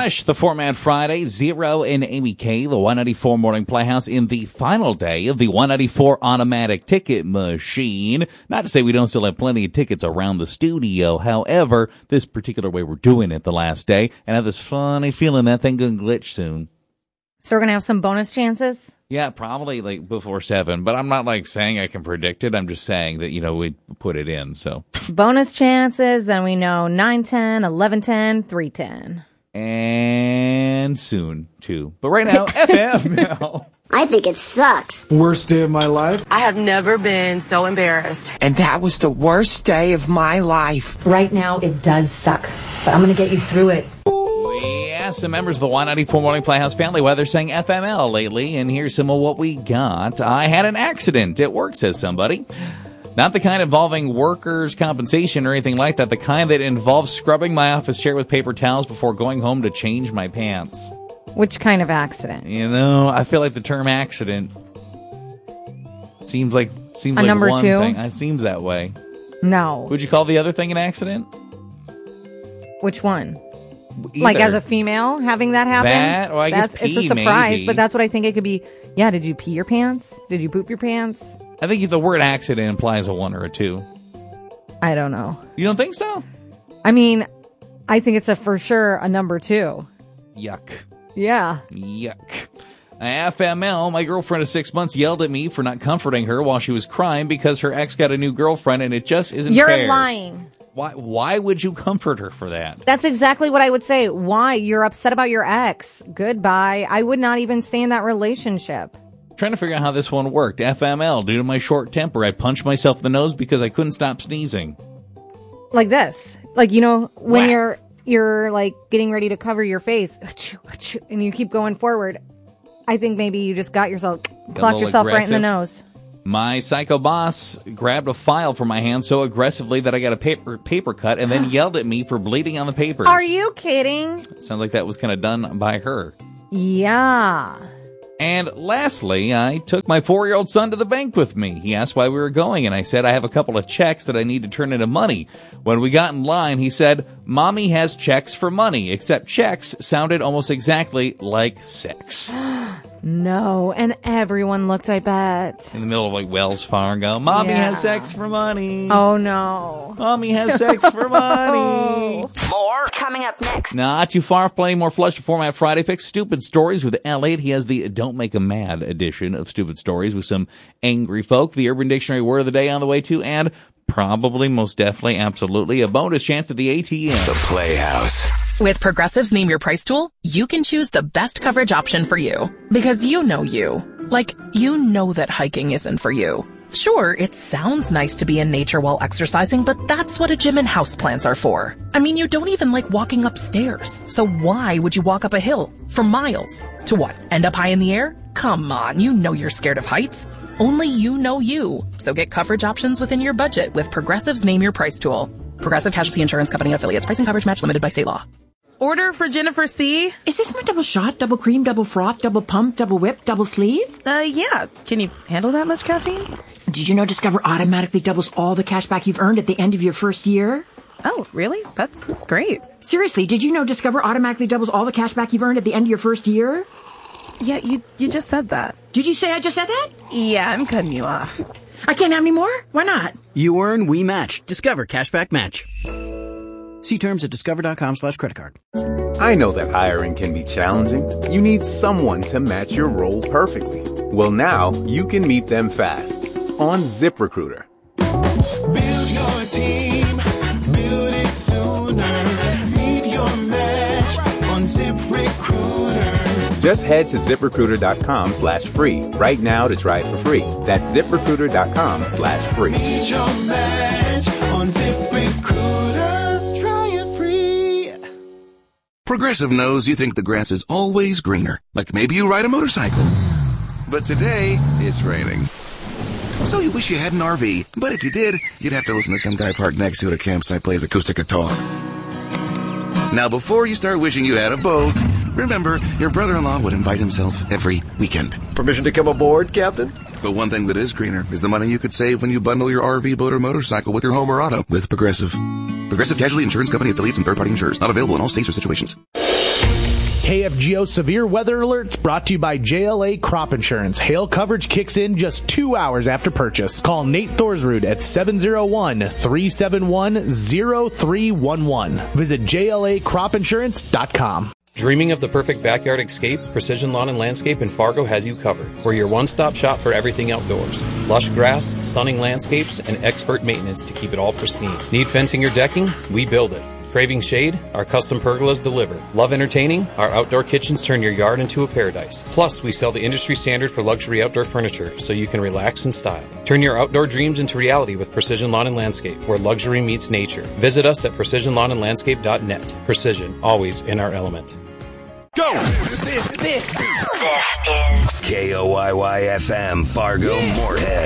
Rush, the Format Friday, Zero and Amy K, the 194 Morning Playhouse in the final day of the 194 automatic ticket machine. Not to say we don't still have plenty of tickets around the studio. However, this particular way we're doing it the last day, and I have this funny feeling that thing gonna glitch soon. So we're going to have some bonus chances? Yeah, probably like before 7, but I'm not like saying I can predict it. I'm just saying that, we put it in, so. Bonus chances, then we know 9:10, 11:10, 3:10. And soon, too. But right now, FML. I think it sucks. Worst day of my life. I have never been so embarrassed. And that was the worst day of my life. Right now, it does suck, but I'm going to get you through it. We asked some members of the 194 Morning Playhouse family why they're saying FML lately, and here's some of what we got. I had an accident at work, says somebody. Not the kind involving workers' compensation or anything like that. The kind that involves scrubbing my office chair with paper towels before going home to change my pants. Which kind of accident? I feel like the term accident seems like number one 2? thing. It seems that way. No. Would you call the other thing an accident? Which one? Either. Like as a female having that happen? That, or I guess it's a surprise, maybe. but that's what I think it could be. Yeah, did you pee your pants? Did you poop your pants? I think the word accident implies a 1 or a 2. I don't know. You don't think so? I mean, I think it's for sure a number 2. Yuck. Yeah. Yuck. FML, my girlfriend of 6 months yelled at me for not comforting her while she was crying because her ex got a new girlfriend and it just isn't fair. You're lying. Why would you comfort her for that? That's exactly what I would say. Why? You're upset about your ex. Goodbye. I would not even stay in that relationship. Trying to figure out how this one worked. FML, due to my short temper, I punched myself in the nose because I couldn't stop sneezing. Like this. Like, when Whack. you're like getting ready to cover your face and you keep going forward. I think maybe you just clocked yourself right in the nose. My psycho boss grabbed a file from my hand so aggressively that I got a paper cut and then yelled at me for bleeding on the papers. Are you kidding? It sounds like that was kind of done by her. Yeah. And lastly, I took my 4-year-old son to the bank with me. He asked why we were going, and I said I have a couple of checks that I need to turn into money. When we got in line, he said, Mommy has checks for money, except checks sounded almost exactly like sex. No, and everyone looked, I bet. In the middle of like Wells Fargo, Mommy has sex for money. Oh, no. Mommy has sex for money. More coming up next. Not too far, plenty more Flush to Format Friday picks. Stupid Stories with Elliot. He has the Don't Make 'em Mad edition of Stupid Stories with some angry folk. The Urban Dictionary word of the day on the way too, and probably, most definitely, absolutely, a bonus chance at the ATM. The Playhouse. With Progressive's Name Your Price tool, you can choose the best coverage option for you. Because you know you. Like, you know that hiking isn't for you. Sure, it sounds nice to be in nature while exercising, but that's what a gym and houseplants are for. I mean, you don't even like walking upstairs. So why would you walk up a hill for miles? To what, end up high in the air? Come on, you know you're scared of heights. Only you know you. So get coverage options within your budget with Progressive's Name Your Price tool. Progressive Casualty Insurance Company affiliates. Price and coverage match limited by state law. Order for Jennifer C. Is this my double shot, double cream, double froth, double pump, double whip, double sleeve? Yeah. Can you handle that much caffeine? Did you know Discover automatically doubles all the cash back you've earned at the end of your first year? Oh, really? That's great. Seriously, did you know Discover automatically doubles all the cash back you've earned at the end of your first year? Yeah, you just said that. Did you say I just said that? Yeah, I'm cutting you off. I can't have any more? Why not? You earn, we match. Discover Cashback Match. See terms at discover.com/creditcard. I know that hiring can be challenging. You need someone to match your role perfectly. Well, now you can meet them fast on ZipRecruiter. Build your team, build it sooner. Meet your match on ZipRecruiter. Just head to ZipRecruiter.com/free right now to try it for free. That's ZipRecruiter.com/free. Meet your match on ZipRecruiter. Try it free. Progressive knows you think the grass is always greener. Like maybe you ride a motorcycle. But today, it's raining. So you wish you had an RV, but if you did, you'd have to listen to some guy parked next to it at a campsite plays acoustic guitar. Now, before you start wishing you had a boat, remember, your brother-in-law would invite himself every weekend. Permission to come aboard, Captain? But one thing that is greener is the money you could save when you bundle your RV, boat, or motorcycle with your home or auto with Progressive. Progressive Casualty Insurance Company affiliates and third-party insurers. Not available in all states or situations. KFGO Severe Weather Alerts brought to you by JLA Crop Insurance. Hail coverage kicks in just 2 hours after purchase. Call Nate Thorsrud at 701-371-0311. Visit JLACropInsurance.com. Dreaming of the perfect backyard escape? Precision Lawn and Landscape in Fargo has you covered. We're your one-stop shop for everything outdoors. Lush grass, stunning landscapes, and expert maintenance to keep it all pristine. Need fencing or decking? We build it. Craving shade? Our custom pergolas deliver. Love entertaining? Our outdoor kitchens turn your yard into a paradise. Plus, we sell the industry standard for luxury outdoor furniture, so you can relax in style. Turn your outdoor dreams into reality with Precision Lawn and Landscape, where luxury meets nature. Visit us at precisionlawnandlandscape.net. Precision, always in our element. Go! This is KOYY FM, Fargo, Moorhead.